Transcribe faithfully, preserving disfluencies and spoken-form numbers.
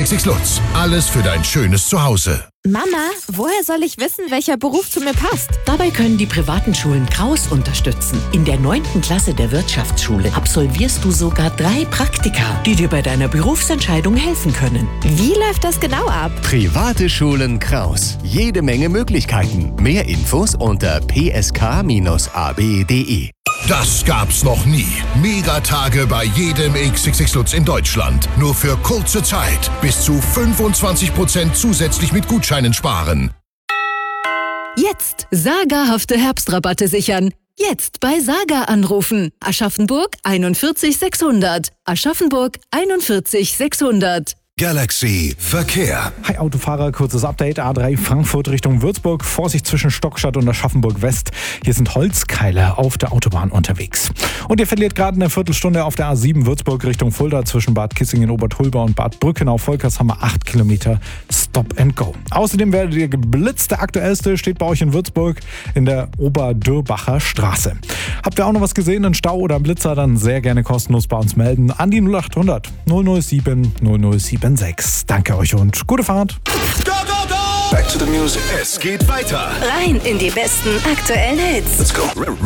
X Lutz. Alles für dein schönes Zuhause. Mama, woher soll ich wissen, welcher Beruf zu mir passt? Dabei können die privaten Schulen Kraus unterstützen. In der neunten Klasse der Wirtschaftsschule absolvierst du sogar drei Praktika, die dir bei deiner Berufsentscheidung helfen können. Wie läuft das genau ab? Private Schulen Kraus. Jede Menge Möglichkeiten. Mehr Infos unter p s k bindestrich a b punkt d e. Das gab's noch nie. Megatage bei jedem X X X Lutz in Deutschland. Nur für kurze Zeit. Bis zu fünfundzwanzig Prozent zusätzlich mit Gutscheinen sparen. Jetzt sagerhafte Herbstrabatte sichern. Jetzt bei Saga anrufen. Aschaffenburg einundvierzig sechshundert. Aschaffenburg einundvierzig sechshundert. Galaxy Verkehr. Hi Autofahrer, kurzes Update. A drei Frankfurt Richtung Würzburg. Vorsicht zwischen Stockstadt und Aschaffenburg West. Hier sind Holzkeile auf der Autobahn unterwegs. Und ihr verliert gerade eine Viertelstunde auf der A sieben Würzburg Richtung Fulda zwischen Bad Kissingen, Obertulba und Bad Brückenau. Volkershammer acht Kilometer Stop and Go. Außerdem werdet ihr geblitzt. Der aktuellste steht bei euch in Würzburg in der Oberdürbacher Straße. Habt ihr auch noch was gesehen, einen Stau oder einen Blitzer, dann sehr gerne kostenlos bei uns melden. An die null acht hundert null null sieben null null sieben sechs. Danke euch und gute Fahrt. Go, go, go! Back to the music. Es geht weiter. Rein in die besten aktuellen Hits. Let's go.